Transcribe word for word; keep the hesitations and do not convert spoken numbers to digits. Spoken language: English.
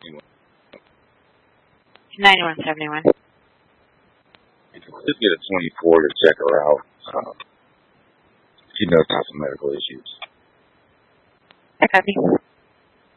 ninety-one seventy-one. Just get a twenty-four to check her out. Uh, she does have some medical issues. I copy.